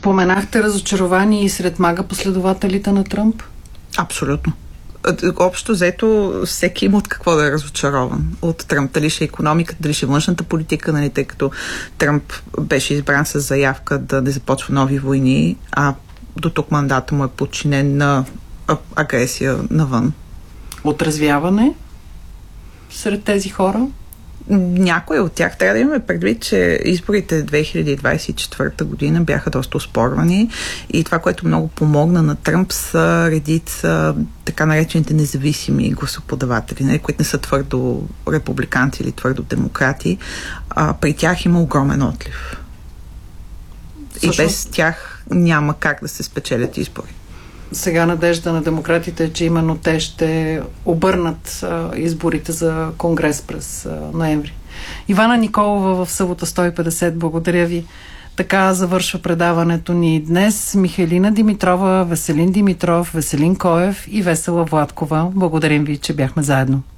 Споменахте разочарование и сред мага последователите на Тръмп? Абсолютно. Общо взето всеки има от какво да е разочарован от Тръмп. Дали ще е икономиката, дали ще е външната политика, нали, тъй като Тръмп беше избран с заявка да не започва нови войни, а до тук мандата му е подчинен на агресия навън. Отразвяване сред тези хора? Някои от тях трябва да имаме предвид, че изборите 2024 година бяха доста оспорвани и това, което много помогна на Тръмп, са редица така наречените независими гласоподаватели, които не са твърдо републиканци или твърдо демократи. При тях има огромен отлив. И без тях няма как да се спечелят избори. Сега надежда на демократите е, че именно те ще обърнат изборите за Конгрес през ноември. Ивана Николова в Събота 150, благодаря ви. Така завършва предаването ни днес. Михайлина Димитрова, Веселин Димитров, Веселин Коев и Весела Владкова. Благодарим ви, че бяхме заедно.